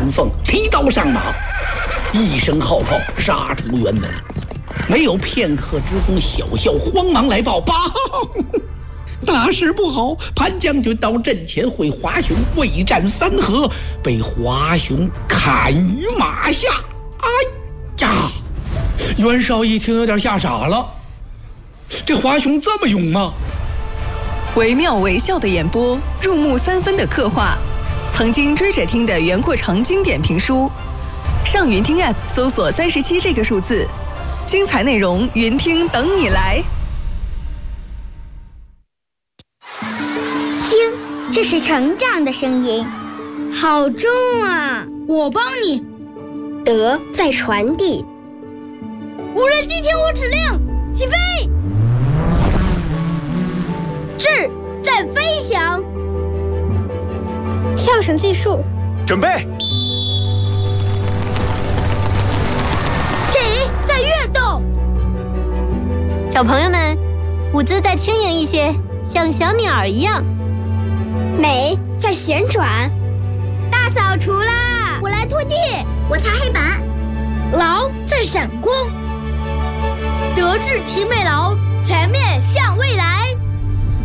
丹凤提刀上马，一声号炮杀出辕门。没有片刻之功，小校慌忙来报：报，大事不好！潘将军到阵前会华雄未战3合，被华雄砍于马下。哎呀！袁绍一听有点吓傻了，这华雄这么勇吗？ 惟妙惟肖的演播，入木3分的刻画，曾经追着听的袁阔成经典评书。上云听 App 搜索37这个数字，精彩内容云听等你来。 听，这是成长的声音，好重啊！ 我帮你。 德在传递。 无人机听我指令，起飞！志在飞翔。 跳绳计数， 准备。 体在跃动。 小朋友们，舞姿再轻盈一些，像小鸟一样。 美在旋转。 大扫除啦！ 我来拖地，我擦黑板。 劳在闪光。德智体美劳，全面向未来。